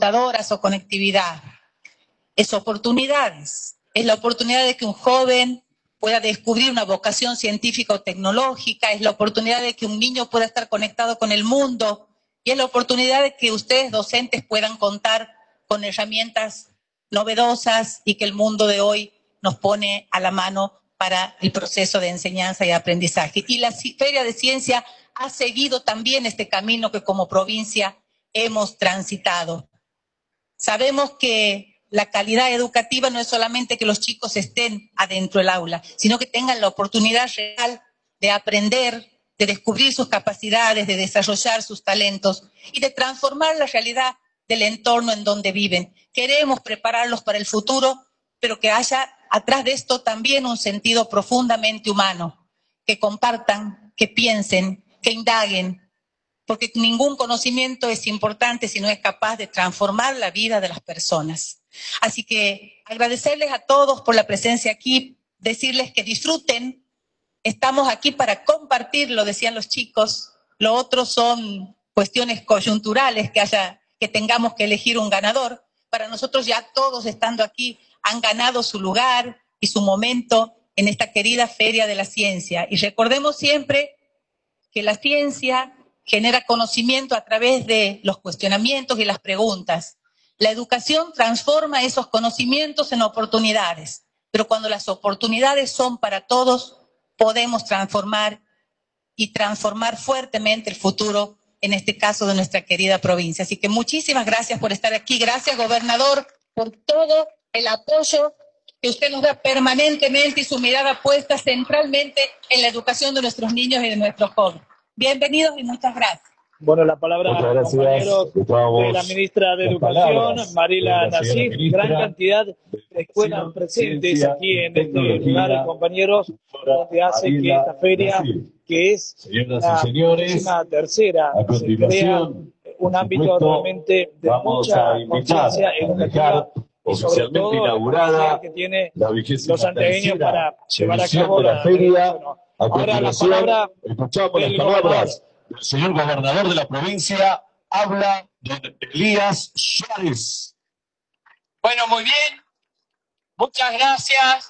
computadoras o conectividad. Es oportunidades. Es la oportunidad de que un joven pueda descubrir una vocación científica o tecnológica, es la oportunidad de que un niño pueda estar conectado con el mundo y es la oportunidad de que ustedes, docentes, puedan contar con herramientas novedosas y que el mundo de hoy nos pone a la mano para el proceso de enseñanza y aprendizaje. Y la Feria de Ciencia ha seguido también este camino que como provincia hemos transitado. Sabemos que la calidad educativa no es solamente que los chicos estén adentro del aula, sino que tengan la oportunidad real de aprender, de descubrir sus capacidades, de desarrollar sus talentos y de transformar la realidad del entorno en donde viven. Queremos prepararlos para el futuro, pero que haya atrás de esto también un sentido profundamente humano, que compartan, que piensen, que indaguen, porque ningún conocimiento es importante si no es capaz de transformar la vida de las personas. Así que agradecerles a todos por la presencia aquí, decirles que disfruten, estamos aquí para compartir, lo decían los chicos, lo otro son cuestiones coyunturales, que tengamos que elegir un ganador. Para nosotros ya todos estando aquí han ganado su lugar y su momento en esta querida Feria de la Ciencia. Y recordemos siempre que la ciencia genera conocimiento a través de los cuestionamientos y las preguntas. La educación transforma esos conocimientos en oportunidades, pero cuando las oportunidades son para todos, podemos transformar y transformar fuertemente el futuro, en este caso de nuestra querida provincia. Así que muchísimas gracias por estar aquí. Gracias, gobernador, por todo el apoyo que usted nos da permanentemente y su mirada puesta centralmente en la educación de nuestros niños y de nuestros jóvenes. Bienvenidos y muchas gracias. Bueno, la palabra, compañeros, de la ministra de Educación, Mariela Nasif. Gran cantidad de escuelas presentes aquí en este lugar, compañeros, donde hace que esta feria, que es la tercera, se crea un ámbito realmente de mucha conciencia educativa y sobre todo inaugurada que tiene los santiagueños para llevar a cabo la feria. Ahora la palabra, escuchamos las palabras del señor gobernador de la provincia, habla don Elías Suárez. Bueno, muy bien. Muchas gracias.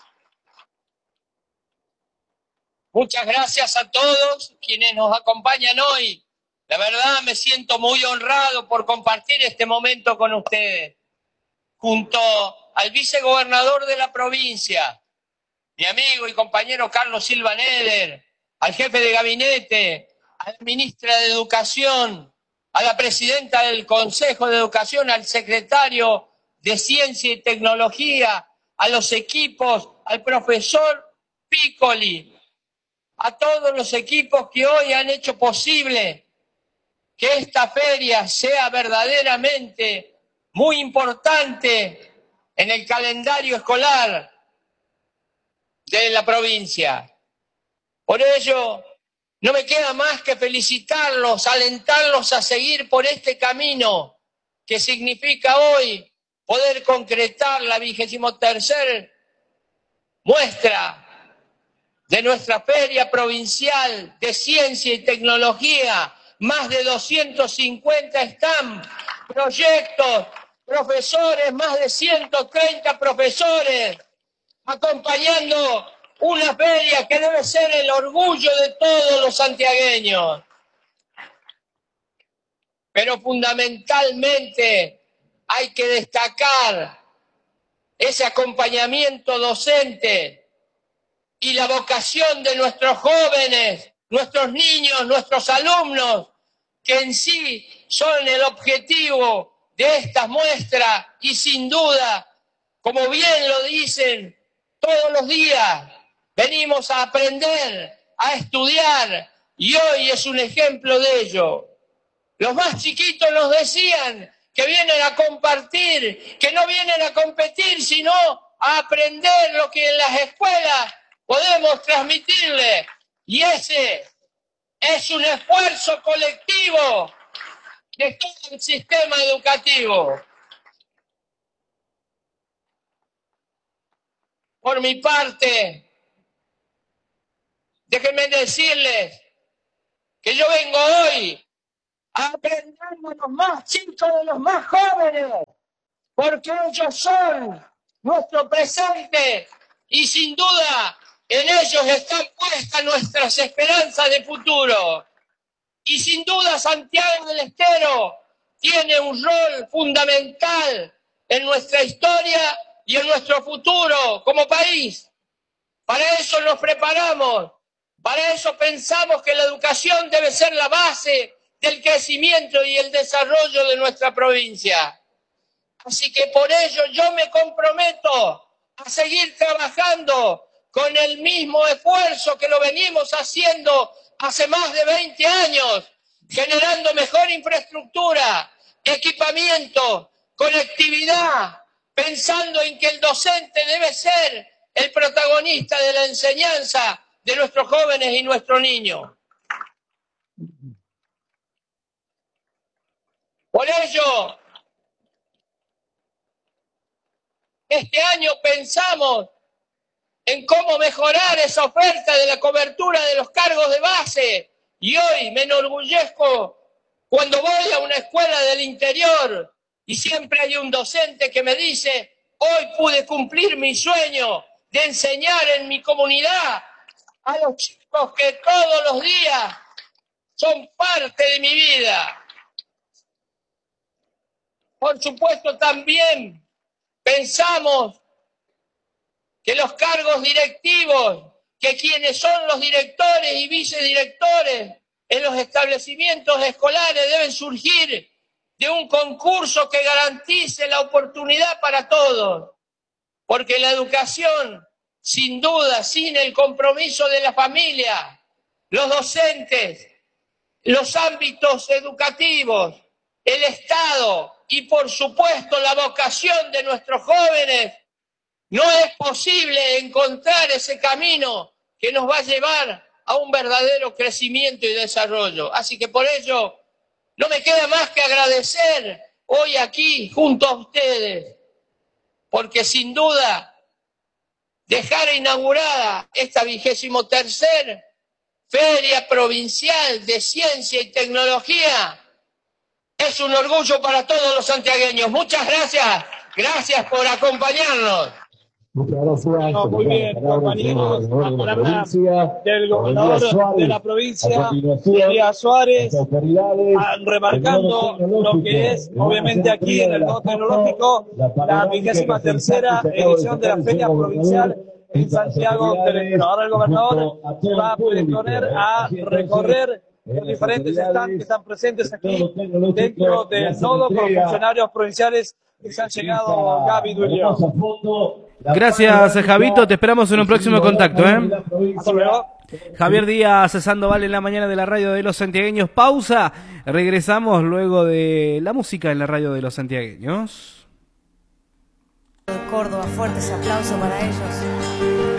Muchas gracias a todos quienes nos acompañan hoy. La verdad me siento muy honrado por compartir este momento con ustedes. Junto al vicegobernador de la provincia, mi amigo y compañero Carlos Silva Neder, al jefe de gabinete, a la ministra de Educación, a la presidenta del Consejo de Educación, al secretario de Ciencia y Tecnología, a los equipos, al profesor Piccoli, a todos los equipos que hoy han hecho posible que esta feria sea verdaderamente muy importante en el calendario escolar de la provincia. Por ello, no me queda más que felicitarlos, alentarlos a seguir por este camino que significa hoy poder concretar la 23ª muestra de nuestra Feria Provincial de Ciencia y Tecnología, más de 250 stands, proyectos, profesores, más de 130 profesores, acompañando una feria que debe ser el orgullo de todos los santiagueños. Pero fundamentalmente hay que destacar ese acompañamiento docente y la vocación de nuestros jóvenes, nuestros niños, nuestros alumnos, que en sí son el objetivo de esta muestra y sin duda, como bien lo dicen todos los días, venimos a aprender, a estudiar y hoy es un ejemplo de ello. Los más chiquitos nos decían que vienen a compartir, que no vienen a competir, sino a aprender lo que en las escuelas podemos transmitirles. Y ese es un esfuerzo colectivo de todo el sistema educativo. Por mi parte, déjenme decirles que yo vengo hoy a aprender de los más chicos, de los más jóvenes, porque ellos son nuestro presente y sin duda en ellos están puestas nuestras esperanzas de futuro. Y sin duda Santiago del Estero tiene un rol fundamental en nuestra historia y en nuestro futuro como país. Para eso nos preparamos, para eso pensamos que la educación debe ser la base del crecimiento y el desarrollo de nuestra provincia. Así que por ello yo me comprometo a seguir trabajando con el mismo esfuerzo que lo venimos haciendo hace más de 20 años, generando mejor infraestructura, equipamiento, conectividad, pensando en que el docente debe ser el protagonista de la enseñanza de nuestros jóvenes y nuestros niños. Por ello, este año pensamos en cómo mejorar esa oferta de la cobertura de los cargos de base. Y hoy me enorgullezco cuando voy a una escuela del interior y siempre hay un docente que me dice: hoy pude cumplir mi sueño de enseñar en mi comunidad a los chicos que todos los días son parte de mi vida. Por supuesto, también pensamos que los cargos directivos, que quienes son los directores y vicedirectores en los establecimientos escolares deben surgir de un concurso que garantice la oportunidad para todos. Porque la educación, sin duda, sin el compromiso de la familia, los docentes, los ámbitos educativos, el Estado y, por supuesto, la vocación de nuestros jóvenes, no es posible encontrar ese camino que nos va a llevar a un verdadero crecimiento y desarrollo. Así que por ello no me queda más que agradecer hoy aquí junto a ustedes, porque sin duda dejar inaugurada esta 23ª Feria Provincial de Ciencia y Tecnología es un orgullo para todos los santiagueños. Muchas gracias. Gracias por acompañarnos. Muchas gracias. No, muy bien, compañeros. Palabra del gobernador de la provincia, Elías Suárez, remarcando lo que es, obviamente, aquí en el nodo tecnológico, la 23ª edición de la Feria Provincial en Santiago del Estero. Ahora el gobernador va a poner a recorrer los diferentes stands que están presentes aquí dentro del nodo con funcionarios provinciales que se han llegado. Gaby Duilión. Gracias, Javito. Te esperamos en un próximo contacto, Hasta luego. Javier Díaz, Sandoval en la mañana de la radio de los santiagueños. Pausa. Regresamos luego de la música en la radio de los santiagueños. Córdoba, fuertes aplausos para ellos.